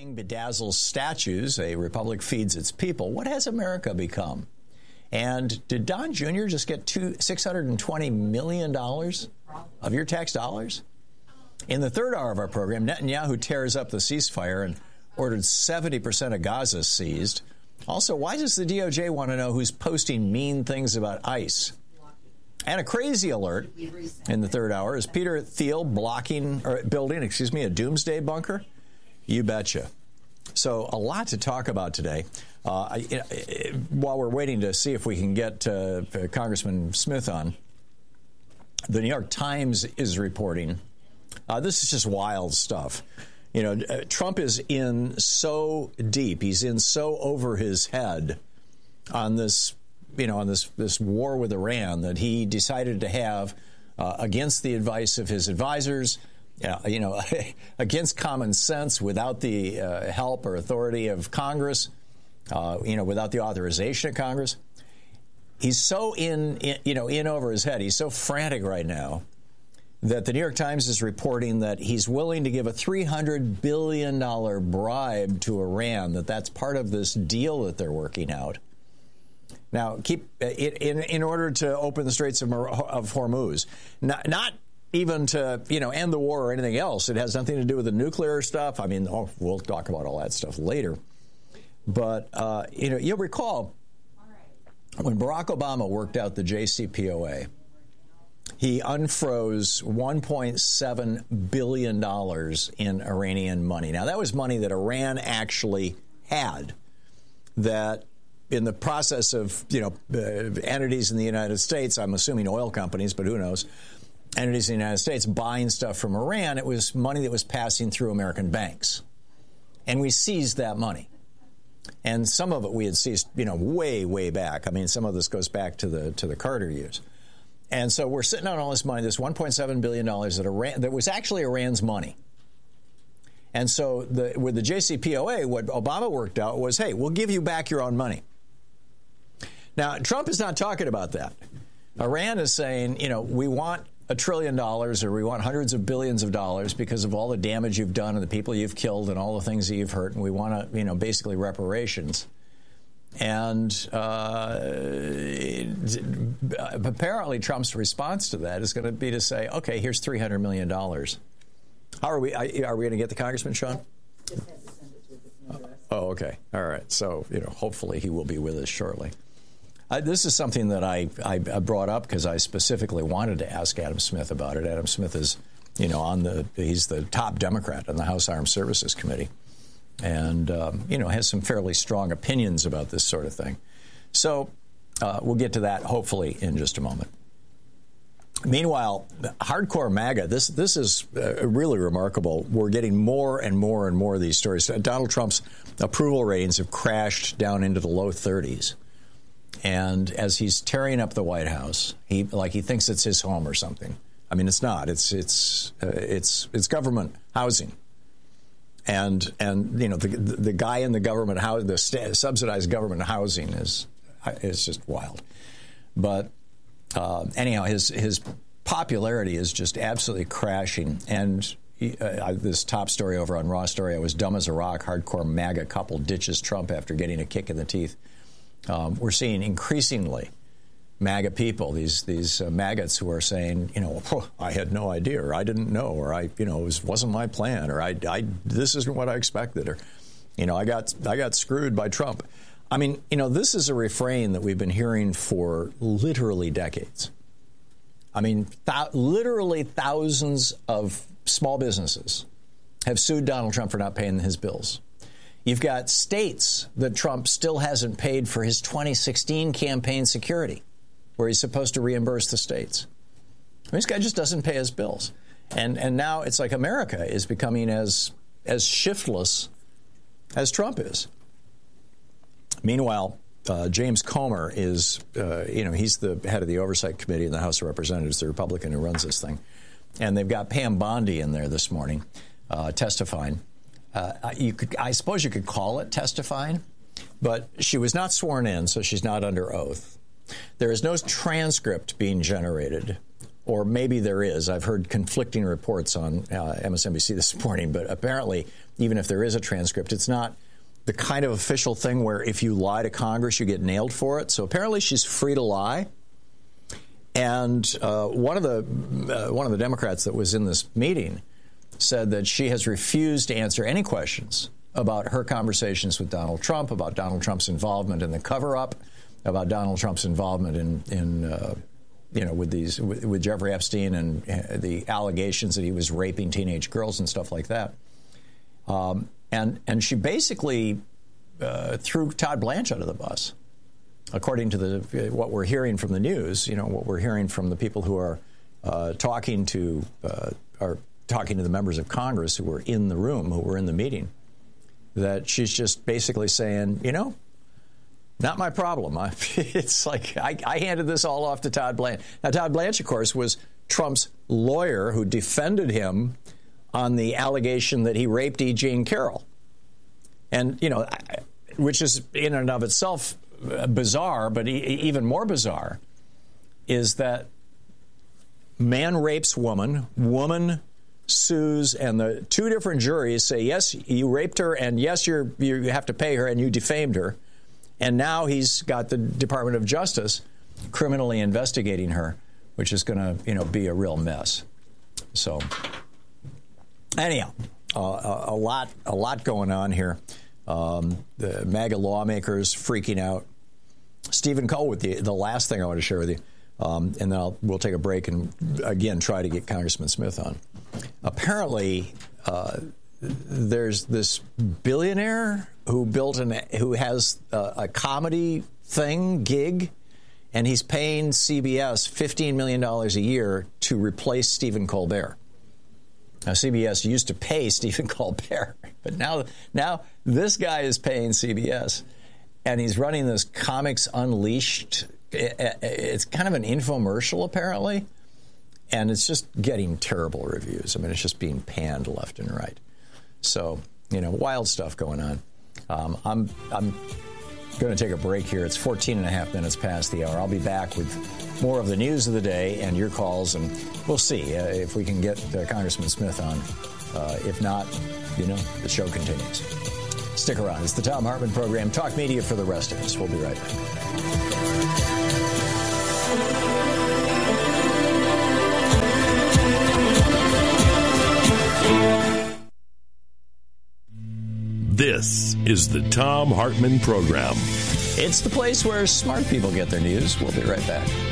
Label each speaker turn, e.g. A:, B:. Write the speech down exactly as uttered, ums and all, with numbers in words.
A: king bedazzles statues, a republic feeds its people. What has America become? And did Don Junior just get two, six hundred twenty million dollars of your tax dollars? In the third hour of our program, Netanyahu tears up the ceasefire and ordered seventy percent of Gaza seized. Also, why does the D O J want to know who's posting mean things about ICE? And a crazy alert in the third hour. Is Peter Thiel blocking or building, excuse me, a doomsday bunker? You betcha. So a lot to talk about today. Uh, I, I, while we're waiting to see if we can get uh, Congressman Smith on, the New York Times is reporting. Uh, this is just wild stuff. You know, uh, Trump is in so deep. He's in so over his head on this, you know, on this, this war with Iran that he decided to have, uh, against the advice of his advisors, uh, you know, against common sense, without the uh, help or authority of Congress, uh, you know, without the authorization of Congress. He's so in, in, you know, in over his head. He's so frantic right now that the New York Times is reporting that he's willing to give a three hundred billion dollars bribe to Iran, that that's part of this deal that they're working out. Now, keep in in order to open the Straits of, of Hormuz, not, not even to, you know, end the war or anything else. It has nothing to do with the nuclear stuff. I mean, oh, we'll talk about all that stuff later. But, uh, you know, you'll recall when Barack Obama worked out the J C P O A, he unfroze one point seven billion dollars in Iranian money. Now, that was money that Iran actually had, that in the process of, you know, uh, entities in the United States, I'm assuming oil companies, but who knows, entities in the United States buying stuff from Iran, it was money that was passing through American banks. And we seized that money. And some of it we had seized, you know, way, way back. I mean, some of this goes back to the to the Carter years. And so we're sitting on all this money, this one point seven billion dollars that Iran, that was actually Iran's money. And so the, with the J C P O A, what Obama worked out was, hey, we'll give you back your own money. Now, Trump is not talking about that. Iran is saying, you know, we want a trillion dollars or we want hundreds of billions of dollars because of all the damage you've done and the people you've killed and all the things that you've hurt. And we want to, you know, basically reparations. And uh, apparently Trump's response to that is going to be to say, OK, here's three hundred million dollars. How are we? Are we going to get the congressman, Sean?
B: Just had to send it to a different address.
A: Oh, OK. All right. So, you know, hopefully he will be with us shortly. Uh, this is something that I, I, I brought up because I specifically wanted to ask Adam Smith about it. Adam Smith is, you know, on the he's the top Democrat on the House Armed Services Committee. And, um, you know, has some fairly strong opinions about this sort of thing. So uh, we'll get to that, hopefully, in just a moment. Meanwhile, hardcore MAGA, this this is uh, really remarkable. We're getting more and more and more of these stories. Donald Trump's approval ratings have crashed down into the low thirties. And as he's tearing up the White House, he like he thinks it's his home or something. I mean, it's not. It's it's uh, it's it's government housing. And, and you know, the the guy in the government house, the st- subsidized government housing is is just wild. But uh, anyhow, his his popularity is just absolutely crashing. And he, uh, this top story over on Raw Story, I was dumb as a rock. Hardcore MAGA couple ditches Trump after getting a kick in the teeth. Um, we're seeing increasingly MAGA people, these these uh, maggots who are saying, you know, oh, I had no idea, or I didn't know, or I, you know, it was, wasn't my plan, or I, I, this isn't what I expected, or, you know, I got I got screwed by Trump. I mean, you know, this is a refrain that we've been hearing for literally decades. I mean, th- literally thousands of small businesses have sued Donald Trump for not paying his bills. You've got states that Trump still hasn't paid for his twenty sixteen campaign security, where he's supposed to reimburse the states. I mean, this guy just doesn't pay his bills. And and now it's like America is becoming as as shiftless as Trump is. Meanwhile, uh, James Comer is, uh, you know, he's the head of the Oversight Committee in the House of Representatives, the Republican who runs this thing. And they've got Pam Bondi in there this morning uh, testifying. Uh, you could, I suppose you could call it testifying, but she was not sworn in, so she's not under oath. There is no transcript being generated or maybe there is. I've heard conflicting reports on uh, M S N B C this morning, but apparently, even if there is a transcript, it's not the kind of official thing where if you lie to Congress, you get nailed for it. So apparently she's free to lie. And uh, one of the uh, one of the Democrats that was in this meeting said that she has refused to answer any questions about her conversations with Donald Trump, about Donald Trump's involvement in the cover-up, about Donald Trump's involvement in, in uh, you know, with these with, with Jeffrey Epstein and uh, the allegations that he was raping teenage girls and stuff like that. Um, And and she basically uh, threw Todd Blanche under the bus, according to the what we're hearing from the news. You know, what we're hearing from the people who are uh, talking to uh, are talking to the members of Congress who were in the room, who were in the meeting. That she's just basically saying, you know, not my problem. I, it's like I, I handed this all off to Todd Blanche. Now, Todd Blanche, of course, was Trump's lawyer who defended him on the allegation that he raped E. Jean Carroll. And, you know, which is in and of itself bizarre, but e- even more bizarre is that man rapes woman, woman sues, and the two different juries say, yes, you raped her, and yes, you're, you have to pay her, and you defamed her. And now he's got the Department of Justice criminally investigating her, which is going to, you know, be a real mess. So... Anyhow, uh, a lot, a lot going on here. Um, the MAGA lawmakers freaking out. Stephen Cole with the the last thing I want to share with you, um, and then I'll, we'll take a break and again try to get Congressman Smith on. Apparently, uh, there's this billionaire who built an who has a, a comedy thing gig, and he's paying C B S fifteen million dollars a year to replace Stephen Colbert. Now, C B S used to pay Stephen Colbert, but now now this guy is paying C B S, and he's running this Comics Unleashed. It's kind of an infomercial, apparently, and it's just getting terrible reviews. I mean, it's just being panned left and right. So, you know, wild stuff going on. Um, I'm I'm going to take a break here. It's fourteen and a half minutes past the hour. I'll be back with more of the news of the day and your calls, and we'll see uh, if we can get uh, Congressman Smith on. Uh, if not, you know, the show continues. Stick around. It's the Thom Hartmann Program. Talk media for the rest of us. We'll be right back.
C: This is the Thom Hartmann Program.
A: It's the place where smart people get their news. We'll be right back.